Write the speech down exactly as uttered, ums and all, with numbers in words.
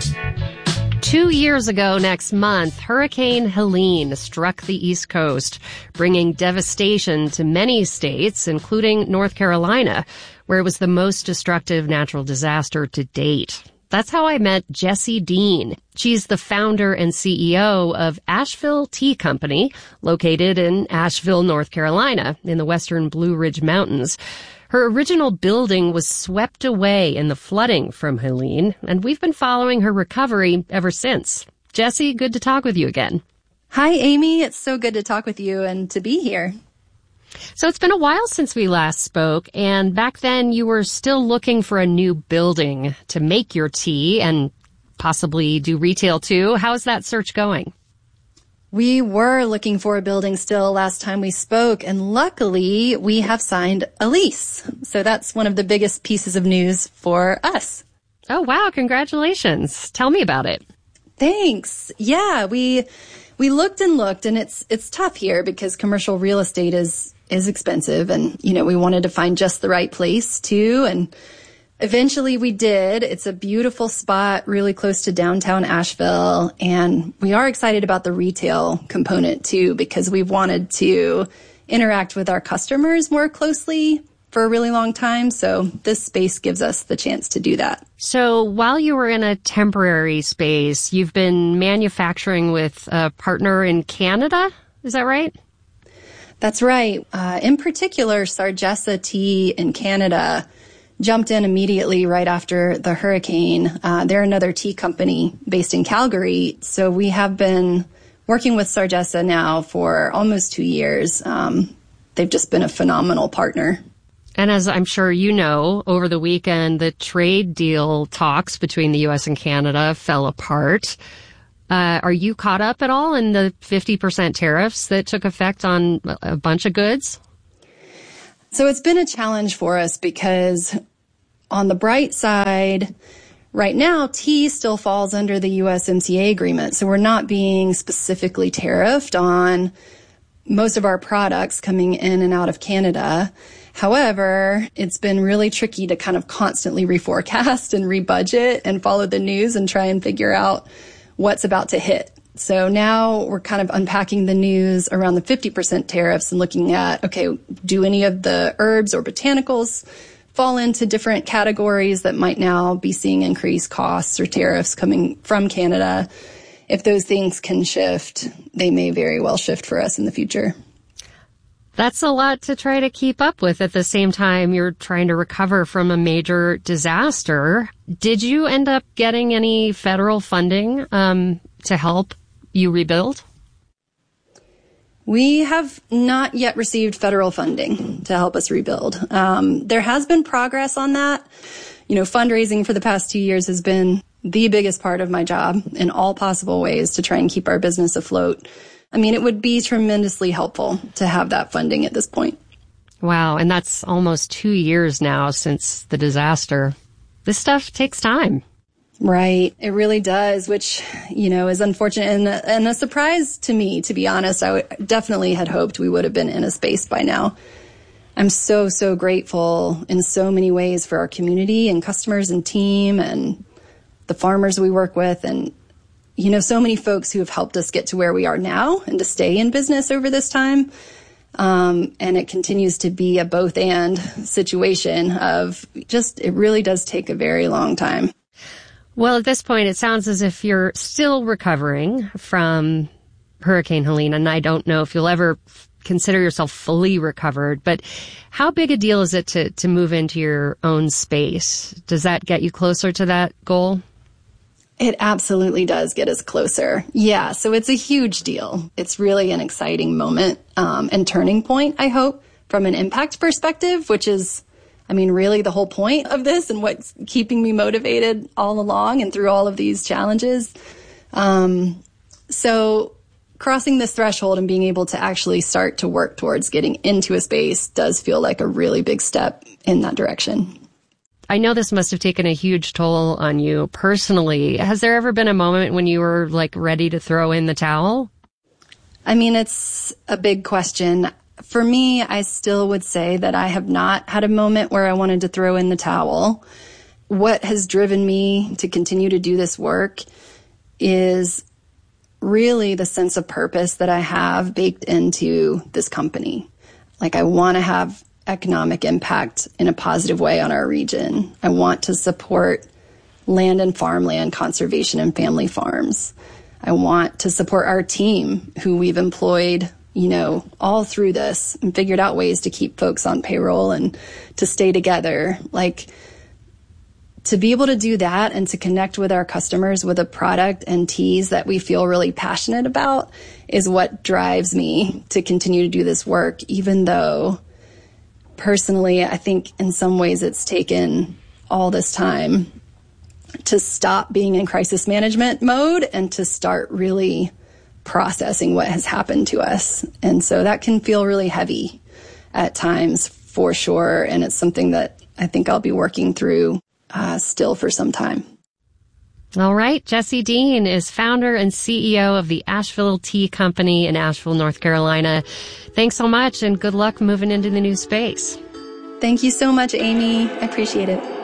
Two years ago next month, Hurricane Helene struck the East Coast, bringing devastation to many states, including North Carolina, where it was the most destructive natural disaster to date. That's how I met Jessie Dean. She's the founder and C E O of Asheville Tea Company, located in Asheville, North Carolina, in the western Blue Ridge Mountains. Her original building was swept away in the flooding from Helene, and we've been following her recovery ever since. Jessie, good to talk with you again. Hi, Amy. It's so good to talk with you and to be here. So it's been a while since we last spoke, and back then you were still looking for a new building to make your tea and possibly do retail too. How's that search going? We were looking for a building still last time we spoke, and luckily we have signed a lease. So that's one of the biggest pieces of news for us. Oh, wow. Congratulations. Tell me about it. Thanks. Yeah, we we looked and looked, and it's it's tough here because commercial real estate is is expensive, and you know, we wanted to find just the right place too, and eventually we did. It's a beautiful spot, really close to downtown Asheville. And we are excited about the retail component too, because we've wanted to interact with our customers more closely for a really long time. So this space gives us the chance to do that. So while you were in a temporary space, you've been manufacturing with a partner in Canada. Is that right? That's right. Uh, in particular, Sargessa Tea in Canada jumped in immediately right after the hurricane. Uh, they're another tea company based in Calgary. So we have been working with Sargessa now for almost two years. Um, they've just been a phenomenal partner. And as I'm sure you know, over the weekend, the trade deal talks between the U S and Canada fell apart. Uh, are you caught up at all in the fifty percent tariffs that took effect on a bunch of goods? So it's been a challenge for us because on the bright side, right now, tea still falls under the U S M C A agreement. So we're not being specifically tariffed on most of our products coming in and out of Canada. However, it's been really tricky to kind of constantly reforecast and rebudget and follow the news and try and figure out what's about to hit. So now we're kind of unpacking the news around the fifty percent tariffs and looking at, okay, do any of the herbs or botanicals fall into different categories that might now be seeing increased costs or tariffs coming from Canada? If those things can shift, they may very well shift for us in the future. That's a lot to try to keep up with at the same time you're trying to recover from a major disaster. Did you end up getting any federal funding um, to help you rebuild? We have not yet received federal funding to help us rebuild. Um, there has been progress on that. You know, fundraising for the past two years has been the biggest part of my job in all possible ways to try and keep our business afloat. I mean, it would be tremendously helpful to have that funding at this point. Wow. And that's almost two years now since the disaster. This stuff takes time. Right. It really does, which, you know, is unfortunate and, and a surprise to me, to be honest. I w- definitely had hoped we would have been in a space by now. I'm so, so grateful in so many ways for our community and customers and team and the farmers we work with and, you know, so many folks who have helped us get to where we are now and to stay in business over this time. Um, and it continues to be a both and situation of just, it really does take a very long time. Well, at this point, it sounds as if you're still recovering from Hurricane Helene, and I don't know if you'll ever consider yourself fully recovered, but how big a deal is it to, to move into your own space? Does that get you closer to that goal? It absolutely does get us closer. Yeah, so it's a huge deal. It's really an exciting moment um, and turning point, I hope, from an impact perspective, which is I mean, really the whole point of this and what's keeping me motivated all along and through all of these challenges. Um, so crossing this threshold and being able to actually start to work towards getting into a space does feel like a really big step in that direction. I know this must have taken a huge toll on you personally. Has there ever been a moment when you were like ready to throw in the towel? I mean, it's a big question. For me, I still would say that I have not had a moment where I wanted to throw in the towel. what has driven me to continue to do this work is really the sense of purpose that I have baked into this company. Like, I want to have economic impact in a positive way on our region. I want to support land and farmland conservation and family farms. I want to support our team, who we've employed, you know, all through this and figured out ways to keep folks on payroll and to stay together. Like, to be able to do that and to connect with our customers with a product and teas that we feel really passionate about is what drives me to continue to do this work, even though personally, I think in some ways it's taken all this time to stop being in crisis management mode and to start really processing what has happened to us. And so that can feel really heavy at times, for sure. And it's something that I think I'll be working through uh, still for some time. All right. Jessie Dean is founder and C E O of the Asheville Tea Company in Asheville, North Carolina. Thanks so much, and good luck moving into the new space. Thank you so much, Amy. I appreciate it.